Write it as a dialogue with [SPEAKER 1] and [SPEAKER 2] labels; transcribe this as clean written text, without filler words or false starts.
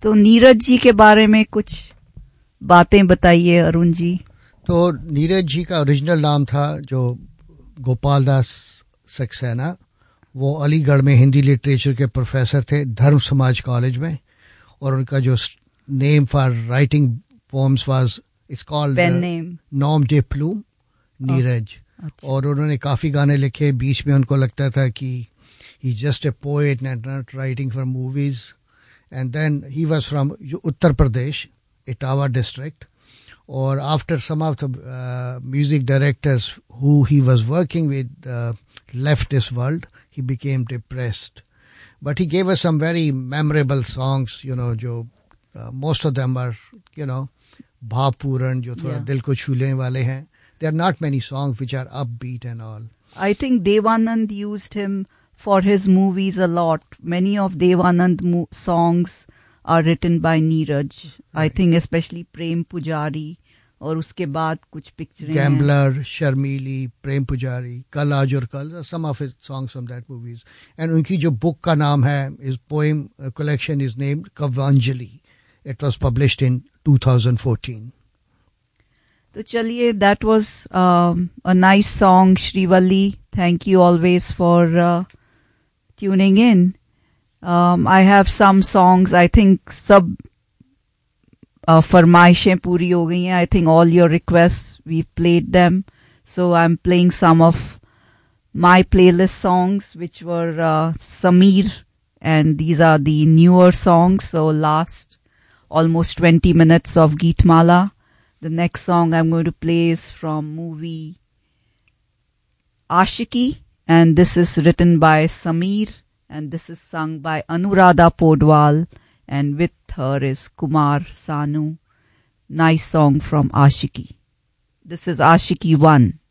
[SPEAKER 1] तो नीरज जी के बारे में कुछ बातें बताइए अरुण जी।
[SPEAKER 2] तो नीरज जी का ओरिजिनल नाम था जो गोपाल दास सक्सेना। वो अलीगढ़ में हिंदी लिटरेचर के प्रोफेसर थे धर्म समाज कॉलेज में, और उनका जो name for writing poems was it's called Nom day plume, Neeraj. और उन्होंने काफ़ी गाने लिखे। बीच में उनको लगता था कि ही just a poet and not writing for movies. And then he was from Uttar Pradesh, Etawah district. और after some of the music directors who he was working with left this world, he became depressed. But he gave us some very memorable songs, you know, jo most of them are, you know, bhaapuran, jo thoda dil ko chhule wale hain. There are not many songs which are upbeat and all.
[SPEAKER 1] I think Devanand used him for his movies a lot. Many of Devanand songs are written by Neeraj. Right. I think especially Prem Pujari, और उसके बाद कुछ पिक्चरें
[SPEAKER 2] Gambler, Sharmili, Prem Pujari, Kal Aaj Aur Kal, some of his songs from that movies. And उनकी जो book का नाम है, his poem collection is named Kavanjali. It was published in 2014.
[SPEAKER 1] तो चलिए, that was a nice song, Shrivalli. Thank you always for tuning in. I have some songs. I think सब फरमाइशें पूरी हो गई हैं. I think all your requests, we played them. So I'm playing some of my playlist songs, which were Sameer, and these are the newer songs. So last almost 20 minutes of Geetmala. The next song I'm going to play is from movie Ashiki, and this is written by Sameer, and this is sung by Anuradha Podwal, and with her is Kumar Sanu. Nice song from Ashiki. This is Ashiki 1.